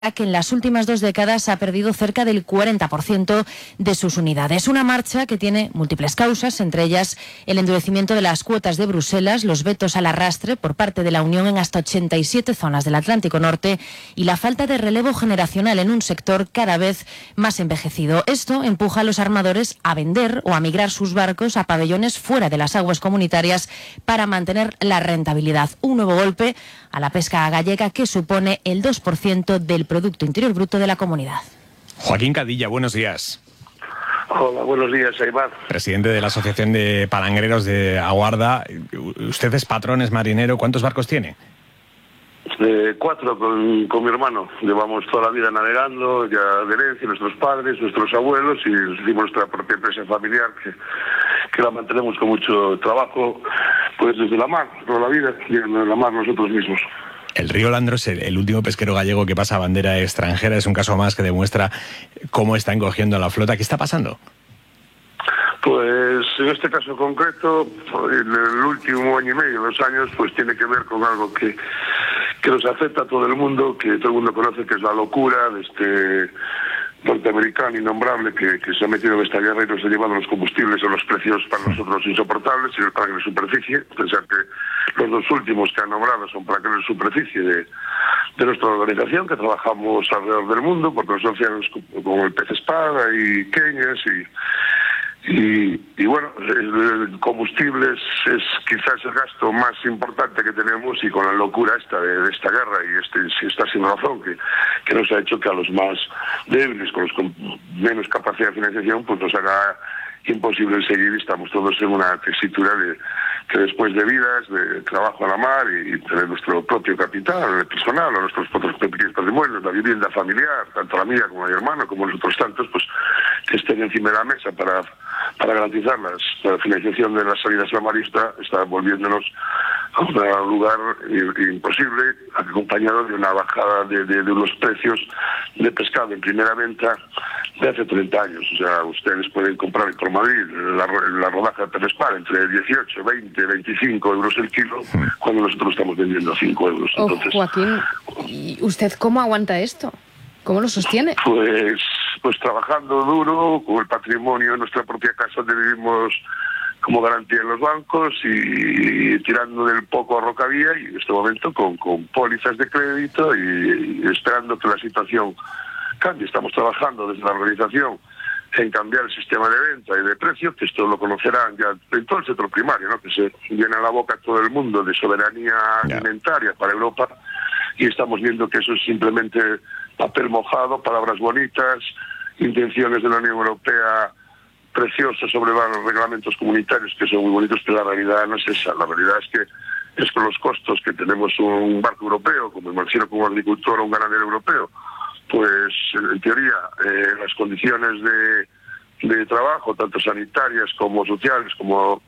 que en las últimas 2 décadas ha perdido cerca del 40% de sus unidades. Una marcha que tiene múltiples causas, entre ellas el endurecimiento de las cuotas de Bruselas, los vetos al arrastre por parte de la Unión en hasta 87 zonas del Atlántico Norte y la falta de relevo generacional en un sector cada vez más envejecido. Esto empuja a los armadores a vender o a migrar sus barcos a pabellones fuera de las aguas comunitarias para mantener la rentabilidad. Un nuevo golpe a la pesca gallega que supone el 2% del Producto Interior Bruto de la comunidad. Joaquín Cadilla, buenos días. Hola, buenos días, Aymar. Presidente de la Asociación de Palangreros de Aguarda. Usted es patrón, es marinero. ¿Cuántos barcos tiene? 4 con mi hermano. Llevamos toda la vida navegando, ya de herencia, nuestros padres, nuestros abuelos, y hicimos nuestra propia empresa familiar que la mantenemos con mucho trabajo, pues desde la mar, toda la vida, y en la mar nosotros mismos. El río Landros, el último pesquero gallego que pasa a bandera extranjera, es un caso más que demuestra cómo está encogiendo la flota. ¿Qué está pasando? Pues en este caso concreto, en el último año y medio, 2 años, pues tiene que ver con algo que nos afecta a todo el mundo, que todo el mundo conoce, que es la locura de este norteamericano innombrable que se ha metido en esta guerra y nos ha llevado los combustibles a los precios para nosotros insoportables y el parque de superficie. Pensar que los 2 últimos que han nombrado son parques de superficie de nuestra organización, que trabajamos alrededor del mundo por los océanos como el pez espada y queñas y bueno, el combustible es quizás el gasto más importante que tenemos, y con la locura de esta guerra y esta sin razón que nos ha hecho que a los más débiles, con los con menos capacidad de financiación, pues nos haga imposible el seguir. Estamos todos en una tesitura que después de vidas, de trabajo a la mar y tener nuestro propio capital, el personal, o nuestros propios pequeños patrimonios, la vivienda familiar, tanto la mía como mi hermano, como nosotros tantos, pues que estén encima de la mesa para garantizar la financiación de la salida marista, está volviéndonos a un lugar imposible, acompañado de una bajada de unos precios de pescado en primera venta de hace 30 años. O sea, ustedes pueden comprar por Madrid la rodaja de Perespar entre 18, 20, 25 euros el kilo, cuando nosotros estamos vendiendo a 5 euros. Entonces, Joaquín, ¿y usted cómo aguanta esto? ¿Cómo lo sostiene? Pues trabajando duro, con el patrimonio en nuestra propia casa que vivimos como garantía en los bancos y tirando del poco ahorro que había, y en este momento con pólizas de crédito y esperando que la situación cambie. Estamos trabajando desde la organización en cambiar el sistema de venta y de precios, que esto lo conocerán ya en todo el sector primario, ¿no? Que se llena la boca a todo el mundo de soberanía alimentaria para Europa, y estamos viendo que eso es simplemente papel mojado, palabras bonitas, intenciones de la Unión Europea preciosas sobre los reglamentos comunitarios, que son muy bonitos, pero la realidad no es esa. La realidad es con los costos que tenemos un barco europeo, como el marchero, como agricultor o un ganadero europeo, pues en teoría las condiciones de trabajo, tanto sanitarias como sociales, como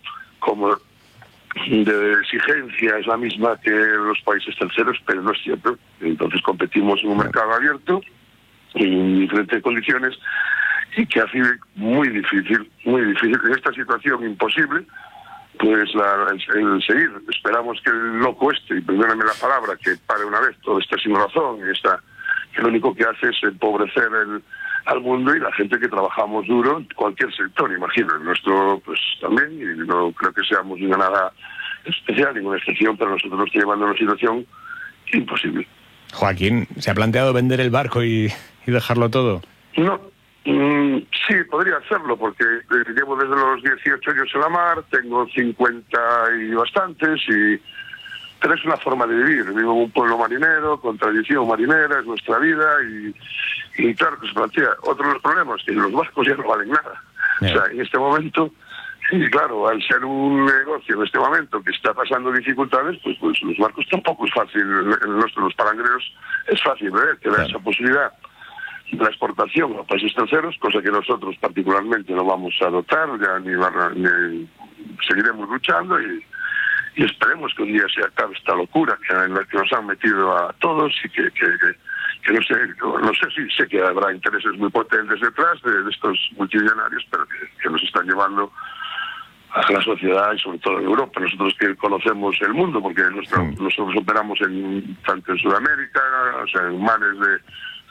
de exigencia, es la misma que los países terceros, pero no es cierto. Entonces competimos en un mercado abierto, en diferentes condiciones, y que hace muy difícil en esta situación imposible, pues el seguir. Esperamos que el loco y perdóname la palabra, que pare una vez todo esto sin razón, que lo único que hace es empobrecer al mundo y la gente que trabajamos duro en cualquier sector, imagino, el nuestro pues también, y no creo que seamos nada especial, ninguna excepción, pero nosotros nos estamos llevando a una situación imposible. Joaquín, ¿se ha planteado vender el barco y dejarlo todo? No, sí, podría hacerlo, porque llevo desde los 18 años en la mar, tengo 50 y bastantes, pero es una forma de vivir. Vivo en un pueblo marinero, con tradición marinera, es nuestra vida, y claro que se plantea. Otro de los problemas, que los barcos ya no valen nada. O sea, en este momento, y claro, al ser un negocio en este momento que está pasando dificultades, pues los barcos tampoco es fácil. Los palangreros es fácil ver que da esa posibilidad de la exportación a países terceros, cosa que nosotros particularmente no vamos a adoptar, ya ni seguiremos luchando y esperemos que un día se acabe esta locura en la que nos han metido a todos, y que no sé si sé que habrá intereses muy potentes detrás de estos multimillonarios, pero que nos están llevando a la sociedad y sobre todo en Europa. Nosotros que conocemos el mundo, porque nosotros operamos tanto en Sudamérica, o sea, en mares